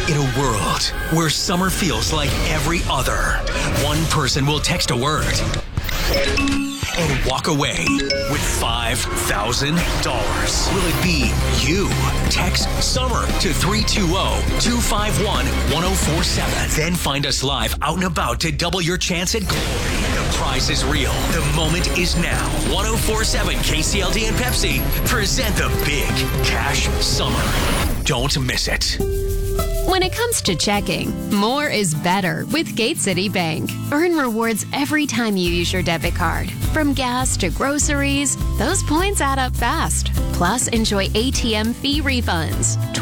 In a world where summer feels like every other, one person will text a word and walk away with $5,000. Will it be you? Text SUMMER to 320-251-1047. Then find us live out and about to double your chance at glory. The prize is real. The moment is now. 1047 KCLD and Pepsi present the big Cash Summer. Don't miss it. When it comes to checking, more is better with Gate City Bank. Earn rewards every time you use your debit card. From gas to groceries, those points add up fast. Plus, enjoy ATM fee refunds.